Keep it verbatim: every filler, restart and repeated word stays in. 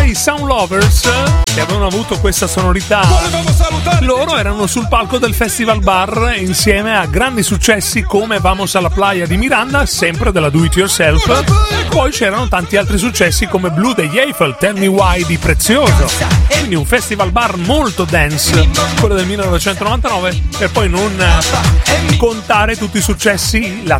i Sound Lovers, che avevano avuto questa sonorità. Loro erano sul palco del Festival Bar insieme a grandi successi come Vamos alla Playa di Miranda, sempre della Do It Yourself. Poi c'erano tanti altri successi come Blue degli Eiffel, Tell Me Why di Prezioso. Quindi un Festival Bar molto dance, quello del millenovecentonovantanove, per poi non contare tutti i successi, la